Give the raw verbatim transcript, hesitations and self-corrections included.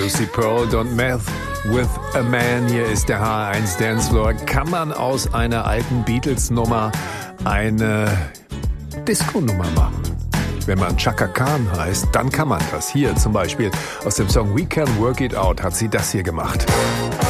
Lucy Pearl, Don't Mess with a Man. Hier ist der H eins Dancefloor. Kann man aus einer alten Beatles-Nummer eine Disco-Nummer machen? Wenn man Chaka Khan heißt, dann kann man das. Hier zum Beispiel aus dem Song We Can Work It Out hat sie das hier gemacht.